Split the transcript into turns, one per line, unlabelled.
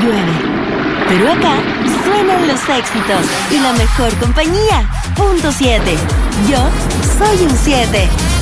llueve. Pero acá suenan los éxitos y la mejor compañía. Punto 7. Yo soy un 7.